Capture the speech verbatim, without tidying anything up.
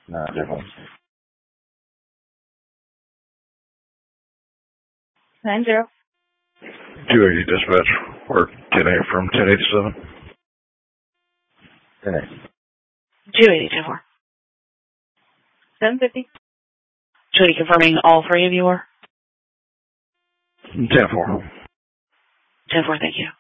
No, definitely. Nine zero. two eighty dispatch, or ten eight from ten eighty-seven. ten eight. two eighty, ten four. seven fifty. two eighty confirming all three of you are? ten four. ten four, thank you.